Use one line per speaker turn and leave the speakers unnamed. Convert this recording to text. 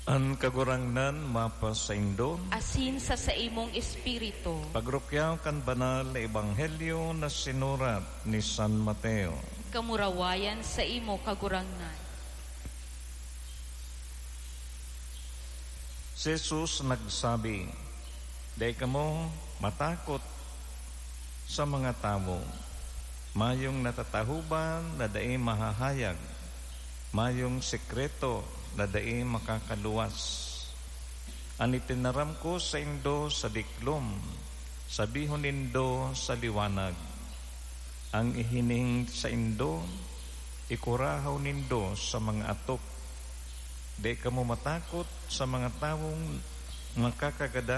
An kagurangnan mapa sa Indo,
asin sa imong espiritu.
pagrukyaw kan banal na ebanghelyo na sinurat ni San Mateo.
Kamurawayan sa imo kagurangnan.
Si Jesus nagsabi, "Day kamo matakot sa mga tao. Mayong natatahuban na daing mahahayag. Mayong sekreto na daing makakaluwas. Ang itinaram ko sa indo sa diklom, sabihon nindo sa liwanag. Ang ihining sa indo, ikurahaw nindo sa mga atok. Di kamo matakot sa mga taong makakagada